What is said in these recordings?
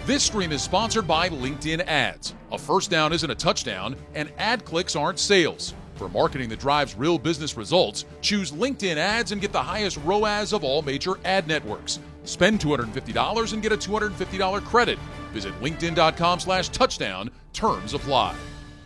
This stream is sponsored by LinkedIn Ads. A first down isn't a touchdown, and ad clicks aren't sales. For marketing that drives real business results, choose LinkedIn Ads and get the highest ROAS of all major ad networks. Spend $250 and get a $250 credit. Visit linkedin.com/touchdown. Terms apply.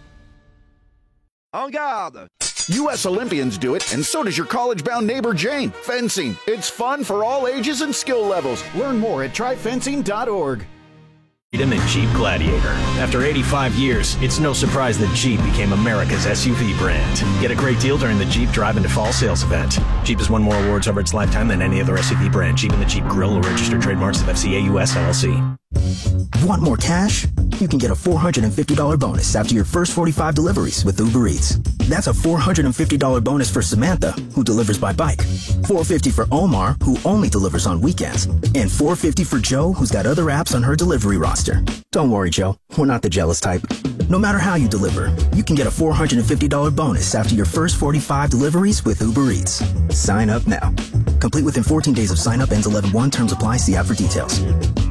En garde! U.S. Olympians do it, and so does your college-bound neighbor Jane. Fencing. It's fun for all ages and skill levels. Learn more at tryfencing.org. Freedom and Jeep Gladiator. After 85 years, it's no surprise that Jeep became America's SUV brand. Get a great deal during the Jeep Drive into Fall sales event. Jeep has won more awards over its lifetime than any other SUV brand. Jeep and the Jeep Grill are registered trademarks of FCA US LLC. Want more cash? You can get a $450 bonus after your first 45 deliveries with Uber Eats. That's a $450 bonus for Samantha, who delivers by bike, $450 for Omar, who only delivers on weekends, and $450 for Joe, who's got other apps on her delivery roster. Don't worry, Joe. We're not the jealous type. No matter how you deliver, you can get a $450 bonus after your first 45 deliveries with Uber Eats. Sign up now. Complete within 14 days of sign up. Ends 11/1. Terms apply. See app for details.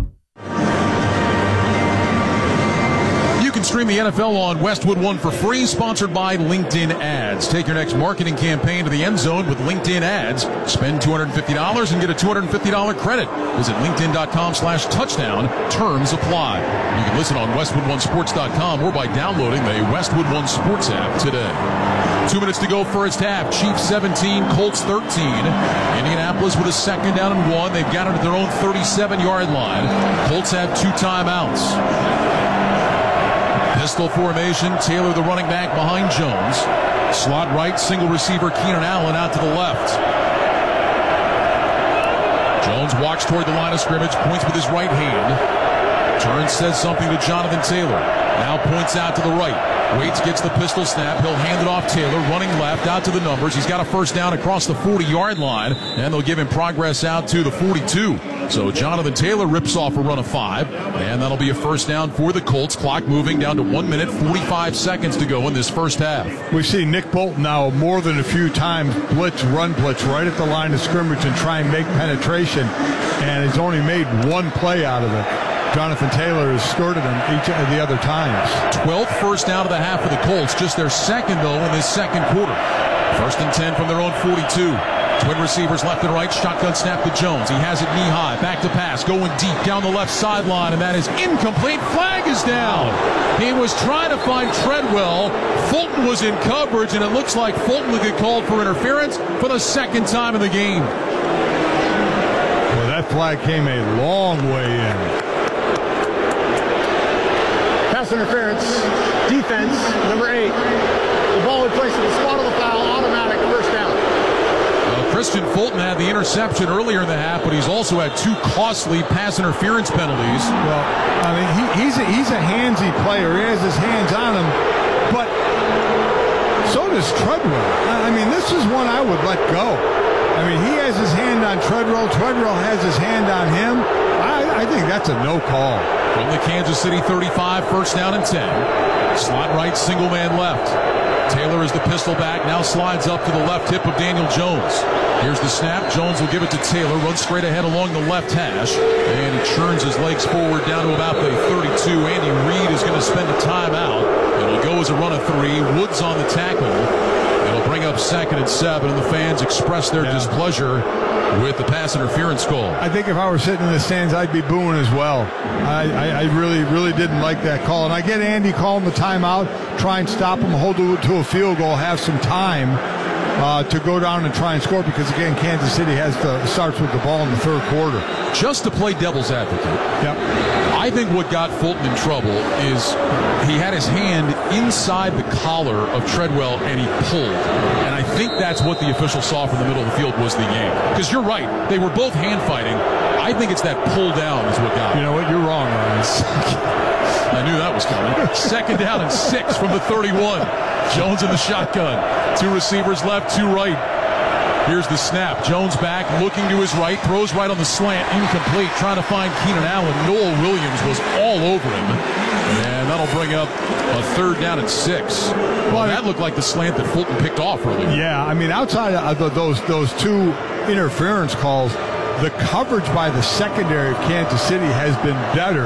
You can stream the NFL on Westwood One for free, sponsored by LinkedIn Ads. Take your next marketing campaign to the end zone with LinkedIn Ads. Spend $250 and get a $250 credit. Visit linkedin.com/touchdown. Terms apply. You can listen on westwood1sports.com or by downloading the Westwood One Sports app today. 2 minutes to go first half. Chiefs 17, Colts 13. Indianapolis with a second down and 1. They've got it at their own 37-yard line. Colts have 2 timeouts. Pistol formation, Taylor the running back behind Jones. Slot right, single receiver Keenan Allen out to the left. Jones walks toward the line of scrimmage, points with his right hand. Turns, says something to Jonathan Taylor. Now points out to the right. Waits, gets the pistol snap. He'll hand it off Taylor, running left out to the numbers. He's got a first down across the 40-yard line, and they'll give him progress out to the 42. So Jonathan Taylor rips off a run of 5, and that'll be a first down for the Colts. Clock moving down to 1 minute, 45 seconds to go in this first half. We see Nick Bolton now more than a few times run blitz right at the line of scrimmage and try and make penetration, and he's only made one play out of it. Jonathan Taylor has skirted him each of the other times. 12th first down of the half for the Colts, just their second, though, in this second quarter. First and 10 from their own 42. Twin receivers left and right, shotgun snap to Jones. He has it knee high, back to pass, going deep down the left sideline, and that is incomplete. Flag is down. He was trying to find Treadwell. Fulton was in coverage, and it looks like Fulton will get called for interference for the second time in the game. Well, that flag came a long way in. Pass interference, defense, number 8. The ball in place of the spot of the foul, automatic first down. Christian Fulton had the interception earlier in the half, but he's also had 2 costly pass interference penalties. Well, I mean, he's a handsy player. He has his hands on him, but so does Treadwell. I mean, this is one I would let go. I mean, he has his hand on Treadwell. Treadwell has his hand on him. I think that's a no call. From the Kansas City 35, first down and 10. Slot right, single man left. Taylor is the pistol back, now slides up to the left hip of Daniel Jones. Here's the snap. Jones will give it to Taylor, runs straight ahead along the left hash, and he churns his legs forward down to about the 32. Andy Reid is going to spend a timeout. It'll go as a run of 3. Woods on the tackle. It'll bring up second and 7, and the fans express their displeasure with the pass interference call. I think if I were sitting in the stands, I'd be booing as well. I really didn't like that call. And I get Andy calling the timeout, try and stop him, hold it to a field goal, have some time to go down and try and score, because, again, Kansas City starts with the ball in the third quarter. Just to play devil's advocate, I think what got Fulton in trouble is he had his hand inside the collar of Treadwell and he pulled. And I think that's what the official saw from the middle of the field was the game. Because you're right, they were both hand fighting. I think it's that pull down is what got him. You know what? You're wrong, Ryan. I knew that was coming. Second down and 6 from the 31. Jones in the shotgun. 2 receivers left, 2 right. Here's the snap. Jones back, looking to his right, throws right on the slant, incomplete, trying to find Keenan Allen. Noel Williams was all over him, and that'll bring up a third down and 6. Well, that looked like the slant that Fulton picked off earlier. Yeah, I mean, outside of those 2 interference calls, the coverage by the secondary of Kansas City has been better